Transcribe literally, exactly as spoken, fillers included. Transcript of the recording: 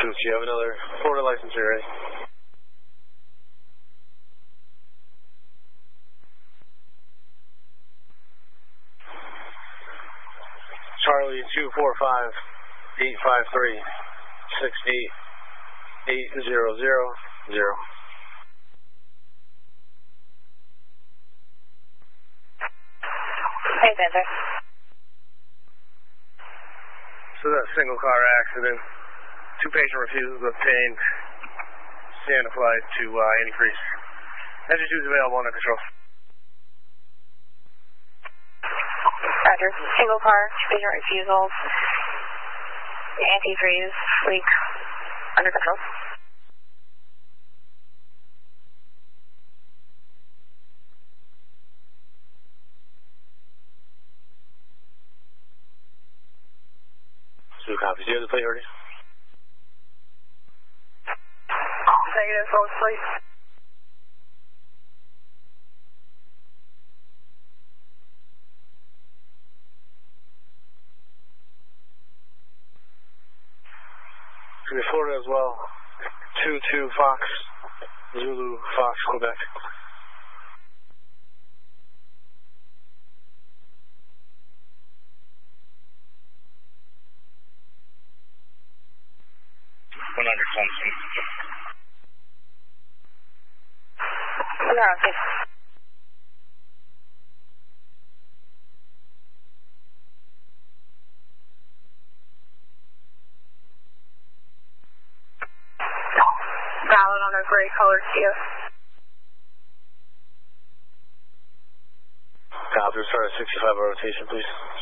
Shoot, you have another Florida license here, ready? Charlie two four five eight five three six eight eight zero zero zero. Hey, Panther. So that single car accident, two patient refusals obtained, Santa flight to uh, antifreeze. Engine two is available under control. Roger. Single car, two patient refusals, antifreeze, leak, under control. Two copies. Do you have the plate already? Negative, hold plate. To Florida as well. two two Fox, Zulu, Fox, Quebec. one hundred Thompson. No, okay. Valid on a gray colored Kia. Copy, start at sixty-five rotation, please.